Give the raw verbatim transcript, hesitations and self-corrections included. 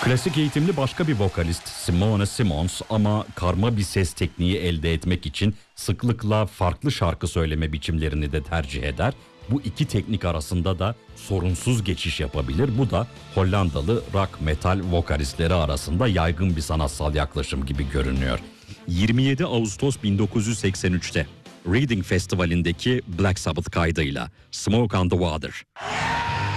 Klasik eğitimli başka bir vokalist Simone Simons ama karma bir ses tekniği elde etmek için sıklıkla farklı şarkı söyleme biçimlerini de tercih eder. Bu iki teknik arasında da sorunsuz geçiş yapabilir. Bu da Hollandalı rock metal vokalistleri arasında yaygın bir sanatsal yaklaşım gibi görünüyor. yirmi yedi Ağustos bin dokuz yüz seksen üçte Reading Festivali'ndeki Black Sabbath kaydıyla Smoke on the Water.